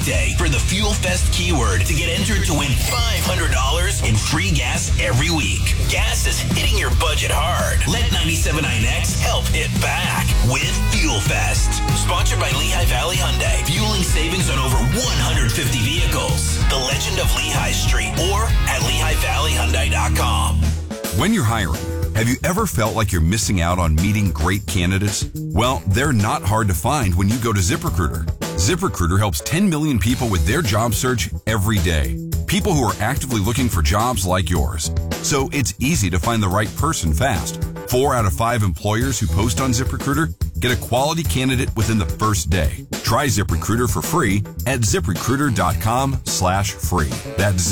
weekday for the Fuel Fest keyword to get entered to win $500 in free gas every week. Gas is hitting your budget hard. Let 97.9X help hit back with Fuel Fest. Sponsored by Lehigh Valley Hyundai. Fueling savings on over 150 vehicles. The Legend of Lehigh Street or at LehighValleyHyundai.com. When you're hiring, have you ever felt like you're missing out on meeting great candidates? Well, they're not hard to find when you go to ZipRecruiter. ZipRecruiter helps 10 million people with their job search every day. People who are actively looking for jobs like yours. So it's easy to find the right person fast. 4 out of 5 employers who post on ZipRecruiter get a quality candidate within the first day. Try ZipRecruiter for free at ZipRecruiter.com/free. That's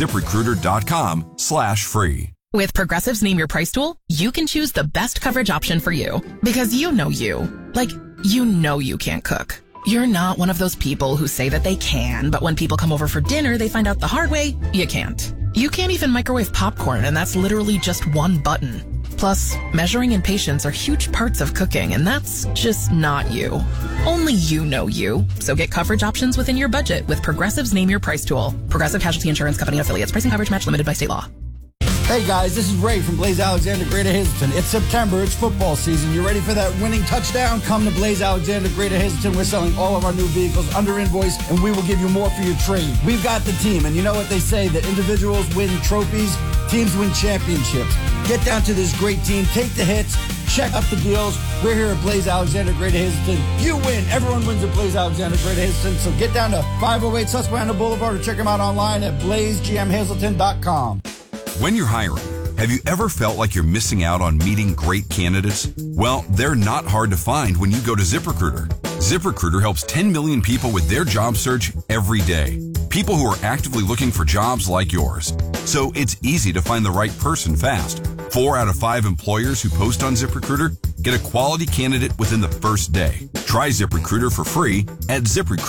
ZipRecruiter.com/free. With Progressive's Name Your Price tool, you can choose the best coverage option for you. Because you know you. Like, you know you can't cook. You're not one of those people who say that they can, but when people come over for dinner, they find out the hard way, you can't. You can't even microwave popcorn, and that's literally just one button. Plus, measuring and patience are huge parts of cooking, and that's just not you. Only you know you. So get coverage options within your budget with Progressive's Name Your Price tool. Progressive Casualty Insurance Company affiliates. Pricing coverage match limited by state law. Hey guys, this is Ray from Blaze Alexander Greater Hazelton. It's September, it's football season. You ready for that winning touchdown? Come to Blaze Alexander Greater Hazelton. We're selling all of our new vehicles under invoice, and we will give you more for your trade. We've got the team, and you know what they say, that individuals win trophies, teams win championships. Get down to this great team, take the hits, check out the deals. We're here at Blaze Alexander Greater Hazelton. You win. Everyone wins at Blaze Alexander Greater Hazelton. So get down to 508 Susquehanna Boulevard or check them out online at blazegmhazelton.com. When you're hiring, have you ever felt like you're missing out on meeting great candidates? Well, they're not hard to find when you go to ZipRecruiter. ZipRecruiter helps 10 million people with their job search every day. People who are actively looking for jobs like yours. So it's easy to find the right person fast. 4 out of 5 employers who post on ZipRecruiter get a quality candidate within the first day. Try ZipRecruiter for free at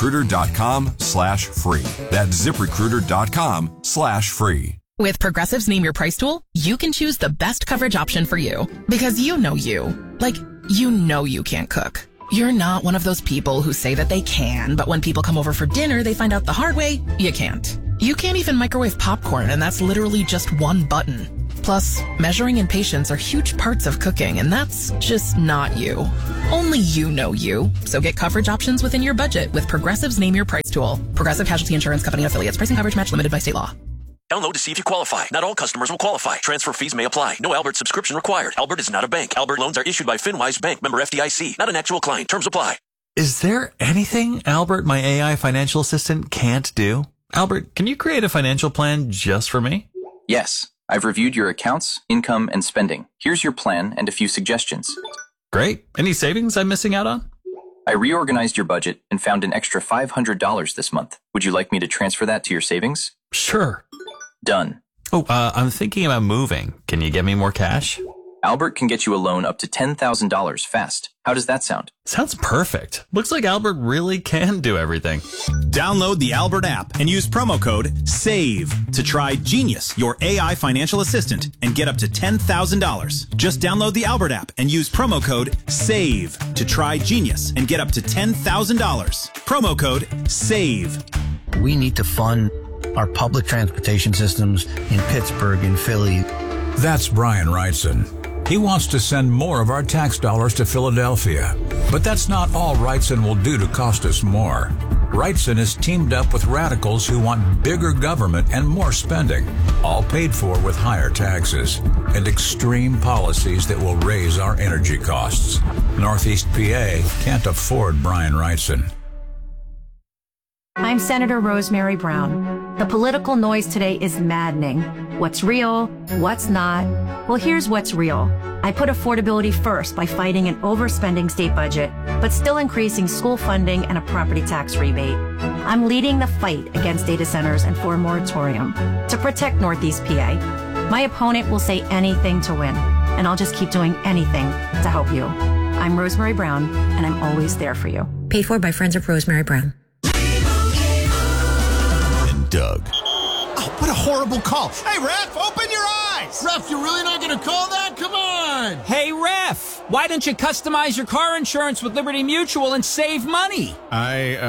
ZipRecruiter.com/free. That's ZipRecruiter.com/free. With Progressive's Name Your Price tool, you can choose the best coverage option for you. Because you know you. Like, you know you can't cook. You're not one of those people who say that they can, but when people come over for dinner, they find out the hard way, you can't. You can't even microwave popcorn, and that's literally just one button. Plus, measuring and patience are huge parts of cooking, and that's just not you. Only you know you. So get coverage options within your budget with Progressive's Name Your Price tool. Progressive Casualty Insurance Company affiliates. Pricing coverage match limited by state law. Download to see if you qualify. Not all customers will qualify. Transfer fees may apply. No Albert subscription required. Albert is not a bank. Albert loans are issued by FinWise Bank, member FDIC. Not an actual client. Terms apply. Is there anything Albert, my AI financial assistant, can't do? Albert, can you create a financial plan just for me? Yes. I've reviewed your accounts, income, and spending. Here's your plan and a few suggestions. Great. Any savings I'm missing out on? I reorganized your budget and found an extra $500 this month. Would you like me to transfer that to your savings? Sure. Done. Oh, I'm thinking about moving. Can you get me more cash? Albert can get you a loan up to $10,000 fast. How does that sound? Sounds perfect. Looks like Albert really can do everything. Download the Albert app and use promo code SAVE to try Genius, your AI financial assistant, and get up to $10,000. Just download the Albert app and use promo code SAVE to try Genius and get up to $10,000. Promo code SAVE. We need to fund our public transportation systems in Pittsburgh and Philly. That's Brian Wrightson. He wants to send more of our tax dollars to Philadelphia. But that's not all Wrightson will do to cost us more. Wrightson has teamed up with radicals who want bigger government and more spending, all paid for with higher taxes and extreme policies that will raise our energy costs. Northeast PA can't afford Brian Wrightson. I'm Senator Rosemary Brown. The political noise today is maddening. What's real? What's not? Well, here's what's real. I put affordability first by fighting an overspending state budget, but still increasing school funding and a property tax rebate. I'm leading the fight against data centers and for a moratorium to protect Northeast PA. My opponent will say anything to win, and I'll just keep doing anything to help you. I'm Rosemary Brown, and I'm always there for you. Paid for by Friends of Rosemary Brown. Doug. Oh, what a horrible call. Hey, Ref, open your eyes. Ref, you're really not going to call that? Come on. Hey, Ref, why don't you customize your car insurance with Liberty Mutual and save money?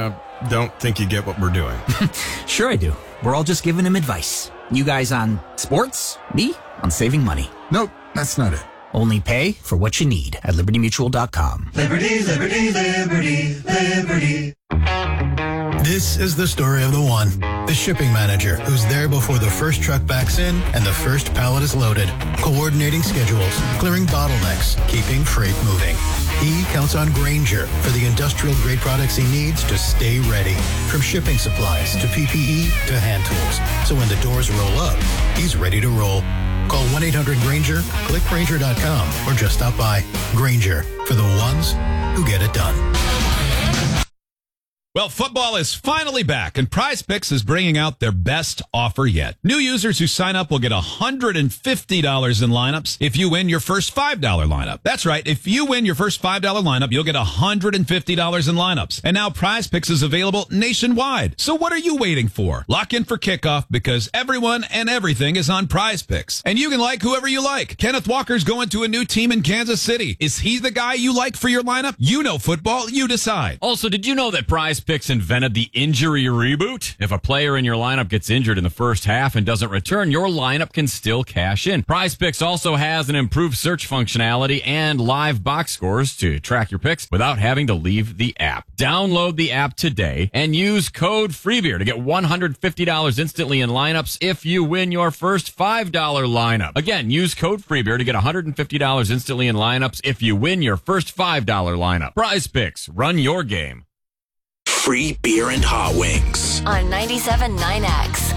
don't think you get what we're doing. Sure I do. We're all just giving him advice. You guys on sports, me on saving money. Nope, that's not it. Only pay for what you need at libertymutual.com. Liberty, liberty, liberty, liberty. This is the story of the one, the shipping manager, who's there before the first truck backs in and the first pallet is loaded, coordinating schedules, clearing bottlenecks, keeping freight moving. He counts on Grainger for the industrial-grade products he needs to stay ready, from shipping supplies to PPE to hand tools. So when the doors roll up, he's ready to roll. Call 1-800-GRAINGER, click Grainger.com, or just stop by. Grainger, for the ones who get it done. Well, football is finally back, and Prize Picks is bringing out their best offer yet. New users who sign up will get $150 in lineups if you win your first $5 lineup. That's right. If you win your first $5 lineup, you'll get $150 in lineups. And now Prize Picks is available nationwide. So what are you waiting for? Lock in for kickoff, because everyone and everything is on Prize Picks. And you can like whoever you like. Kenneth Walker's going to a new team in Kansas City. Is he the guy you like for your lineup? You know football. You decide. Also, did you know that Prize Picks invented the injury reboot? If a player in your lineup gets injured in the first half and doesn't return, your lineup can still cash in. Prize Picks also has an improved search functionality and live box scores to track your picks without having to leave the app. Download the app today and use code FREEBEER to get $150 instantly in lineups if you win your first $5 lineup. Again, use code FREEBEER to get $150 instantly in lineups if you win your first $5 lineup. Prize Picks, run your game. Free beer and hot wings on 97.9X.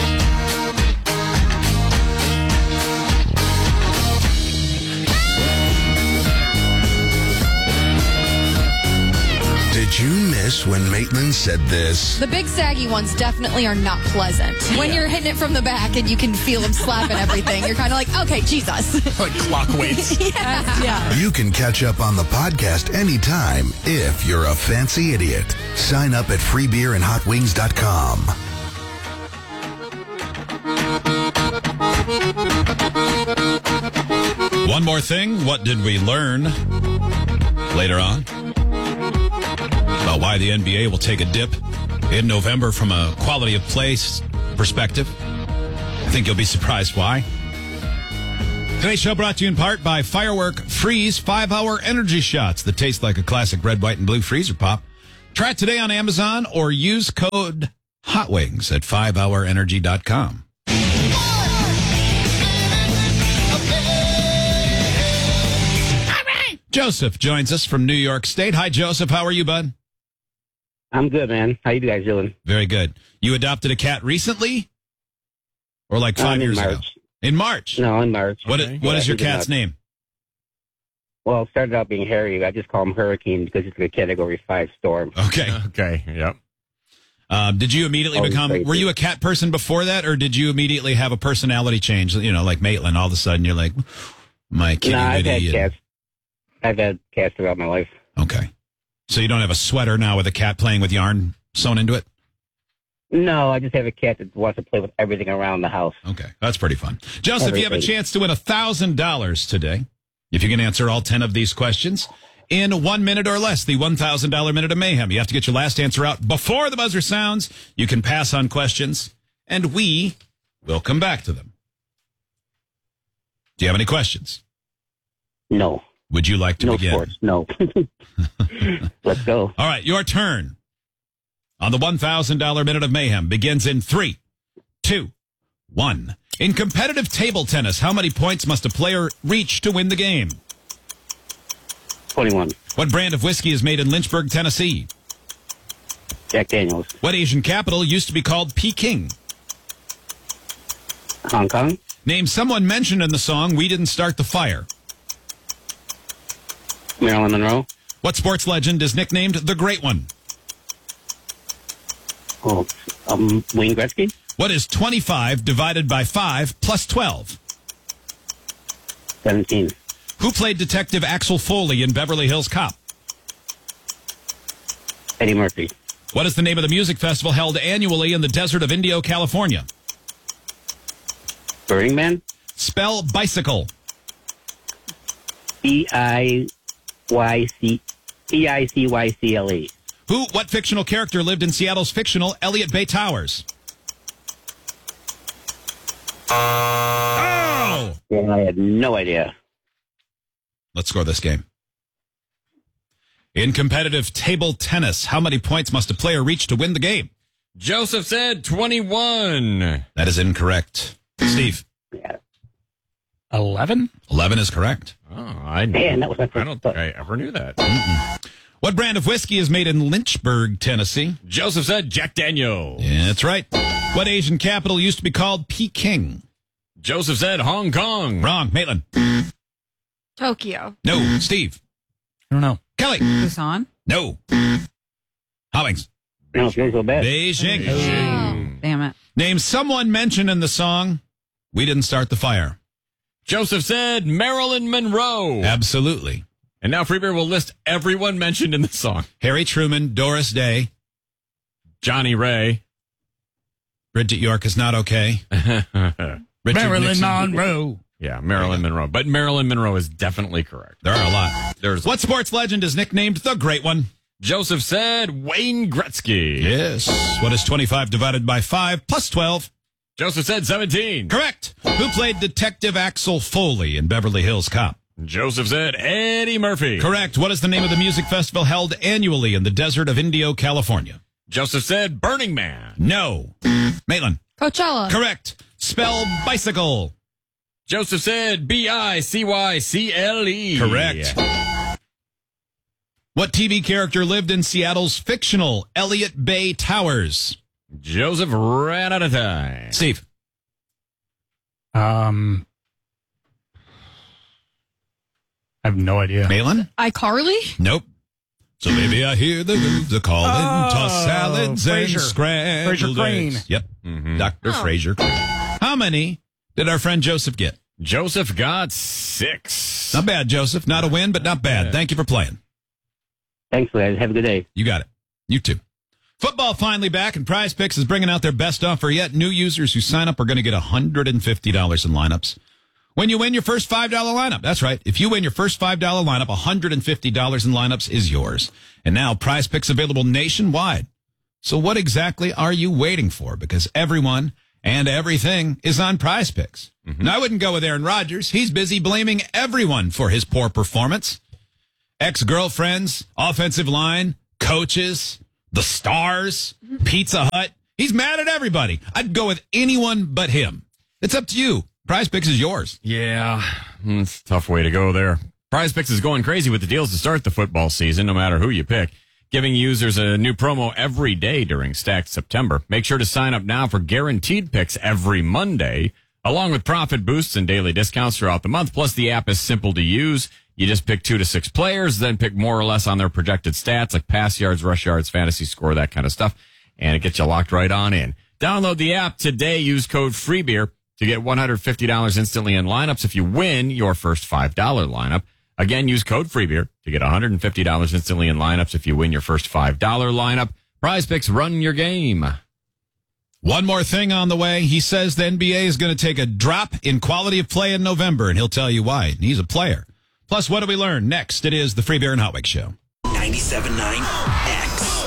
Did you miss when Maitland said this? The big saggy ones definitely are not pleasant. When you're hitting it from the back and you can feel them slapping everything, you're kind of like, okay, Jesus. Like clock weights. Yeah. You can catch up on the podcast anytime if you're a fancy idiot. Sign up at freebeerandhotwings.com. One more thing. What did we learn later on about why the NBA will take a dip in November from a quality of play perspective? I think you'll be surprised why. Today's show brought to you in part by Firework Freeze 5-Hour Energy Shots that taste like a classic red, white, and blue freezer pop. Try it today on Amazon or use code HOTWINGS at 5hourenergy.com. Joseph joins us from New York State. Hi, Joseph. How are you, bud? I'm good, man. How you guys doing? Very good. You adopted a cat recently? Or like 5 years ago? In March? No, in March. What is your cat's name? Well, it started out being Harry. I just call him Hurricane because it's a Category 5 storm. Okay. Okay, yep. Did you immediately were you a cat person before that, or did you immediately have a personality change? You know, like Maitland, all of a sudden you're like, my kitty. No, I've had cats. I've had cats throughout my life. Okay. So you don't have a sweater now with a cat playing with yarn sewn into it? No, I just have a cat that wants to play with everything around the house. Okay, that's pretty fun. Joseph, you have a chance to win $1,000 today if you can answer all 10 of these questions in 1 minute or less, the $1,000 Minute of Mayhem. You have to get your last answer out before the buzzer sounds. You can pass on questions, and we will come back to them. Do you have any questions? No. Would you like to begin? Sports. No. Let's go. All right, your turn on the $1,000 Minute of Mayhem begins in 3, 2, 1. In competitive table tennis, how many points must a player reach to win the game? 21. What brand of whiskey is made in Lynchburg, Tennessee? Jack Daniels. What Asian capital used to be called Peking? Hong Kong. Name someone mentioned in the song We Didn't Start the Fire. Marilyn Monroe. What sports legend is nicknamed the Great One? Oh, Wayne Gretzky. What is 25 divided by 5 plus 12? 17. Who played Detective Axel Foley in Beverly Hills Cop? Eddie Murphy. What is the name of the music festival held annually in the desert of Indio, California? Burning Man. Spell bicycle. B-I-C-Y-C-L-E. What fictional character lived in Seattle's fictional Elliott Bay Towers? Oh! Yeah, I had no idea. Let's score this game. In competitive table tennis, how many points must a player reach to win the game? Joseph said 21. That is incorrect. Steve? Yeah. 11? 11 is correct. Oh, Man, that was my first I don't think I ever knew that. What brand of whiskey is made in Lynchburg, Tennessee? Joseph said Jack Daniels. Yeah, that's right. What Asian capital used to be called Peking? Joseph said Hong Kong. Wrong. Maitland? Tokyo. No. Steve? I don't know. Kelly? Busan. No. Hollings? No, it's so bad. Beijing. Oh, damn it. Name someone mentioned in the song We Didn't Start the Fire. Joseph said Marilyn Monroe. Absolutely. And now Freebeer will list everyone mentioned in the song. Harry Truman, Doris Day, Johnny Ray. Bridget York is not okay. Marilyn Monroe. Yeah, Marilyn Monroe. But Marilyn Monroe is definitely correct. There are a lot. What sports legend is nicknamed the Great One? Joseph said Wayne Gretzky. Yes. What is 25 divided by 5 plus 12? Joseph said 17. Correct. Who played Detective Axel Foley in Beverly Hills Cop? Joseph said Eddie Murphy. Correct. What is the name of the music festival held annually in the desert of Indio, California? Joseph said Burning Man. No. Maitland. Coachella. Correct. Spell bicycle. Joseph said Bicycle. Correct. What TV character lived in Seattle's fictional Elliott Bay Towers? Joseph ran out of time. Steve. I have no idea. Maitland? iCarly? Nope. So maybe I hear the hooves a calling, toss salads Frasier. and scrambled Frasier Crane. eggs. Yep. Dr. Frasier Crane. How many did our friend Joseph get? Joseph got 6. Not bad, Joseph. Not a win, but not bad. Thank you for playing. Thanks, guys. Have a good day. You got it. You too. Football finally back, and Prize Picks is bringing out their best offer yet. New users who sign up are going to get $150 in lineups when you win your first $5 lineup. That's right. If you win your first $5 lineup, $150 in lineups is yours. And now Prize Picks available nationwide. So what exactly are you waiting for? Because everyone and everything is on Prize Picks. Now, I wouldn't go with Aaron Rodgers. He's busy blaming everyone for his poor performance. Ex-girlfriends, offensive line, coaches, the stars, Pizza Hut. He's mad at everybody. I'd go with anyone but him. It's up to you. Prize Picks is yours. Yeah, it's a tough way to go there. Prize Picks is going crazy with the deals to start the football season, no matter who you pick, giving users a new promo every day during Stacked September. Make sure to sign up now for guaranteed picks every Monday, along with profit boosts and daily discounts throughout the month. Plus, the app is simple to use. You just pick 2 to 6 players, then pick more or less on their projected stats like pass yards, rush yards, fantasy score, that kind of stuff, and it gets you locked right on in. Download the app today. Use code FREEBEER to get $150 instantly in lineups if you win your first $5 lineup. Again, use code FREEBEER to get $150 instantly in lineups if you win your first $5 lineup. Prize Picks, run your game. One more thing on the way. He says the NBA is going to take a drop in quality of play in November, and he'll tell you why. He's a player. Plus, what do we learn? Next, it is the Free Beer and Hot Wings Show. 97.9 X.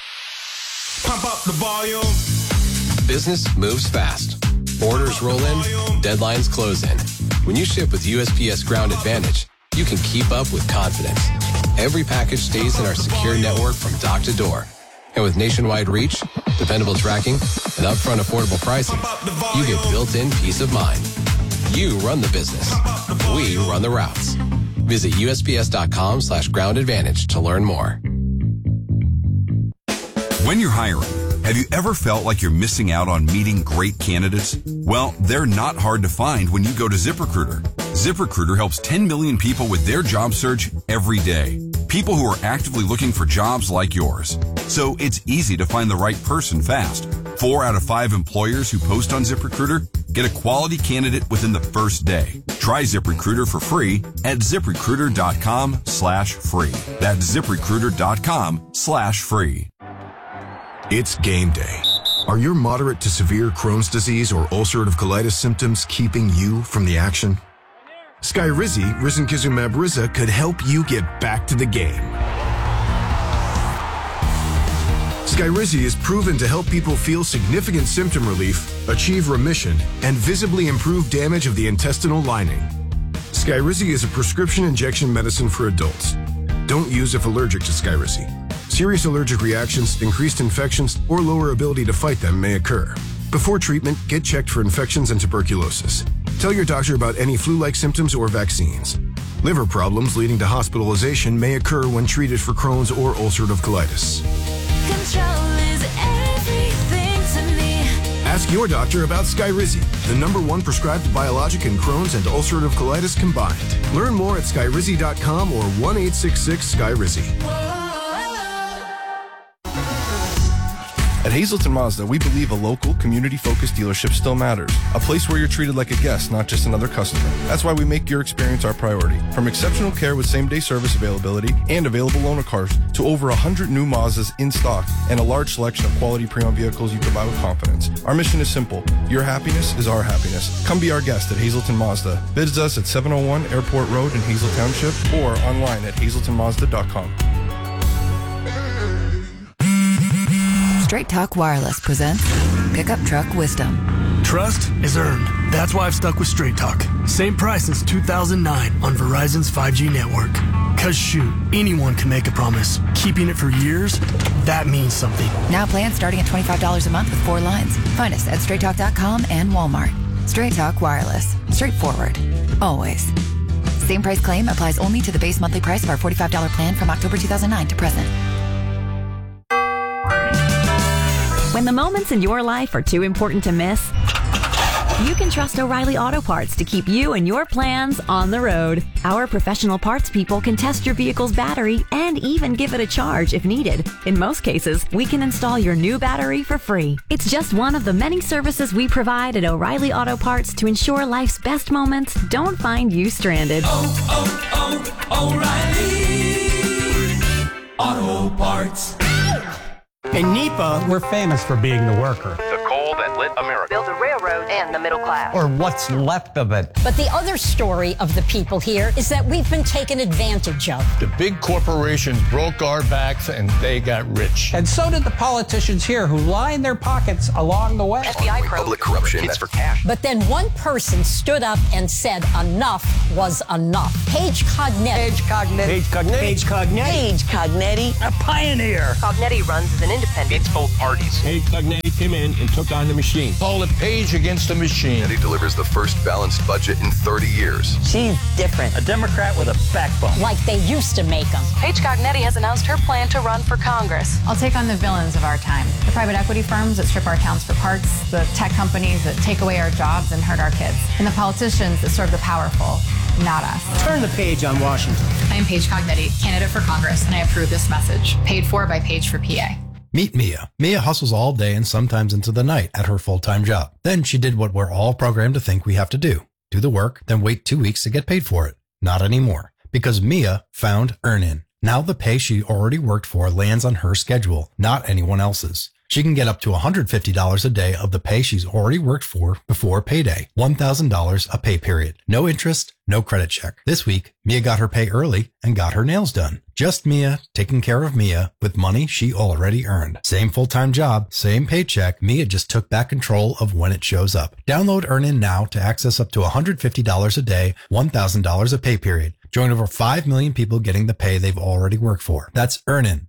Pump up the volume. Business moves fast. Orders roll in, deadlines close in. When you ship with USPS Ground Advantage, you can keep up with confidence. Every package stays in our secure network from dock to door. And with nationwide reach, dependable tracking, and upfront affordable pricing, you get built-in peace of mind. You run the business. We run the routes. Visit USPS.com/Ground Advantage to learn more. When you're hiring, have you ever felt like you're missing out on meeting great candidates? Well, they're not hard to find when you go to ZipRecruiter. ZipRecruiter helps 10 million people with their job search every day. People who are actively looking for jobs like yours. So it's easy to find the right person fast. 4 out of 5 employers who post on ZipRecruiter get a quality candidate within the first day. Try ZipRecruiter for free at ZipRecruiter.com/free. That's ZipRecruiter.com/free. It's game day. Are your moderate to severe Crohn's disease or ulcerative colitis symptoms keeping you from the action? Skyrizi, risankizumab Riza, could help you get back to the game. Skyrizi is proven to help people feel significant symptom relief, achieve remission, and visibly improve damage of the intestinal lining. Skyrizi is a prescription injection medicine for adults. Don't use if allergic to Skyrizi. Serious allergic reactions, increased infections, or lower ability to fight them may occur. Before treatment, get checked for infections and tuberculosis. Tell your doctor about any flu-like symptoms or vaccines. Liver problems leading to hospitalization may occur when treated for Crohn's or ulcerative colitis. Control is everything to me. Ask your doctor about Skyrizi, the #1 prescribed biologic in Crohn's and ulcerative colitis combined. Learn more at skyrizi.com or 1-866-SKYRIZI. At Hazleton Mazda, we believe a local, community-focused dealership still matters. A place where you're treated like a guest, not just another customer. That's why we make your experience our priority. From exceptional care with same-day service availability and available loaner cars to over 100 new Mazdas in stock and a large selection of quality pre-owned vehicles you can buy with confidence. Our mission is simple. Your happiness is our happiness. Come be our guest at Hazleton Mazda. Visit us at 701 Airport Road in Hazel Township or online at hazeltonmazda.com. Straight Talk Wireless presents Pickup Truck Wisdom. Trust is earned. That's why I've stuck with Straight Talk. Same price since 2009 on Verizon's 5G network. Cause shoot, anyone can make a promise. Keeping it for years, that means something. Now plans starting at $25 a month with 4 lines. Find us at straighttalk.com and Walmart. Straight Talk Wireless. Straightforward. Always. Same price claim applies only to the base monthly price of our $45 plan from October 2009 to present. When the moments in your life are too important to miss, you can trust O'Reilly Auto Parts to keep you and your plans on the road. Our professional parts people can test your vehicle's battery and even give it a charge if needed. In most cases, we can install your new battery for free. It's just one of the many services we provide at O'Reilly Auto Parts to ensure life's best moments don't find you stranded. O'Reilly Auto Parts. In NEPA, we're famous for being the worker. The coal that lit America. Build the railroad and the middle class. Or what's left of it. But the other story of the people here is that we've been taken advantage of. The big corporations broke our backs and they got rich. And so did the politicians here who lined their pockets along the way. FBI probe. Public corruption. It's for cash. But then one person stood up and said enough was enough. Paige Cognetti. Paige Cognetti. A pioneer. Cognetti runs as an independent. It's both parties. Paige Cognetti came in and took on the machine. Call it Page against the machine. And he delivers the first balanced budget in 30 years. She's different. A Democrat with a backbone. Like they used to make them. Paige Cognetti has announced her plan to run for Congress. I'll take on the villains of our time. The private equity firms that strip our towns for parts, the tech companies that take away our jobs and hurt our kids, and the politicians that serve the powerful, not us. Turn the page on Washington. I am Paige Cognetti, candidate for Congress, and I approve this message. Paid for by Paige for PA. Meet Mia. Mia hustles all day and sometimes into the night at her full-time job. Then she did what we're all programmed to think we have to do. Do the work, then wait 2 weeks to get paid for it. Not anymore. Because Mia found Earnin. Now the pay she already worked for lands on her schedule, not anyone else's. She can get up to $150 a day of the pay she's already worked for before payday. $1,000 a pay period. No interest, no credit check. This week, Mia got her pay early and got her nails done. Just Mia taking care of Mia with money she already earned. Same full-time job, same paycheck. Mia just took back control of when it shows up. Download Earnin now to access up to $150 a day, $1,000 a pay period. Join over 5 million people getting the pay they've already worked for. That's Earnin,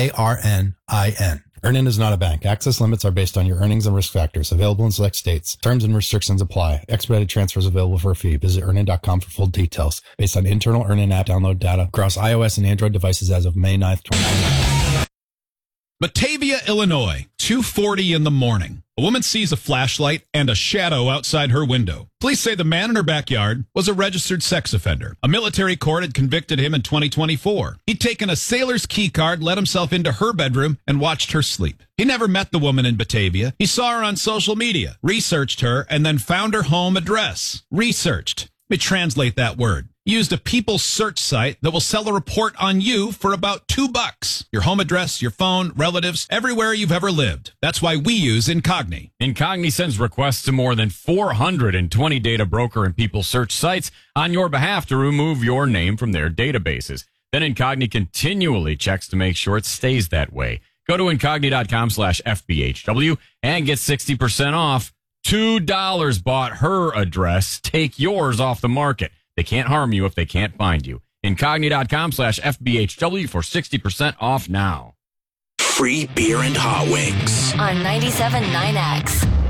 EARNIN. Earnin is not a bank. Access limits are based on your earnings and risk factors. Available in select states. Terms and restrictions apply. Expedited transfers available for a fee. Visit Earnin.com for full details. Based on internal Earnin app download data across iOS and Android devices as of May 9th, 2019. Batavia, Illinois, 2:40 in the morning. A woman sees a flashlight and a shadow outside her window. Police say the man in her backyard was a registered sex offender. A military court had convicted him in 2024. He'd taken a sailor's key card, let himself into her bedroom, and watched her sleep. He never met the woman in Batavia. He saw her on social media, researched her, and then found her home address. Researched. Let me translate that word. Used a people search site that will sell a report on you for about $2. Your home address, your phone, relatives, everywhere you've ever lived. That's why we use Incogni. Incogni sends requests to more than 420 data broker and people search sites on your behalf to remove your name from their databases. Then Incogni continually checks to make sure it stays that way. Go to Incogni.com/FBHW and get 60% off. $2 bought her address. Take yours off the market. They can't harm you if they can't find you. Incogni.com/FBHW for 60% off now. Free beer and hot wings. On 97.9X.